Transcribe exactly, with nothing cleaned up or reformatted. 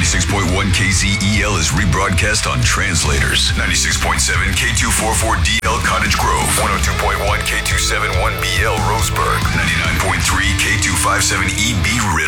ninety-six point one K Z E L is rebroadcast on Translators. ninety-six point seven K two forty-four D L Cottage Grove. one oh two point one K two seventy-one B L Roseburg. ninety-nine point three K two fifty-seven E B River.